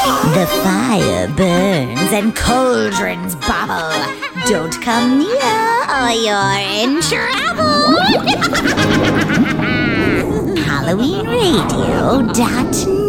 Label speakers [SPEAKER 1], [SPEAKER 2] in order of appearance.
[SPEAKER 1] The fire burns and cauldrons bubble. Don't come near or you're in trouble. HalloweenRadio.net